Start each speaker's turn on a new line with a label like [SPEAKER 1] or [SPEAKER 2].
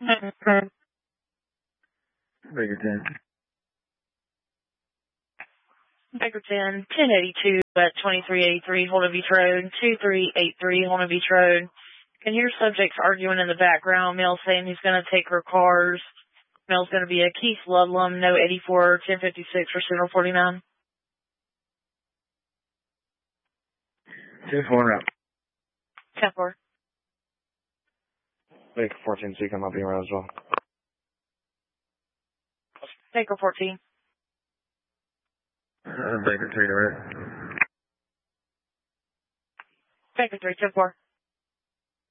[SPEAKER 1] Baker 10.
[SPEAKER 2] Baker 10, 1082 at 2383 Holden Beach Road, 2383 Holden Beach Road. Can hear subjects arguing in the background. Male saying he's going to take her cars. Male's going to be a Keith Ludlum, no 84, 1056 for signal 49.
[SPEAKER 1] 10-4 route.
[SPEAKER 2] 10-4.
[SPEAKER 1] Baker 14, so you come up here as well.
[SPEAKER 2] Baker 14.
[SPEAKER 1] Baker 3 to route.
[SPEAKER 2] Baker 3, 10-4.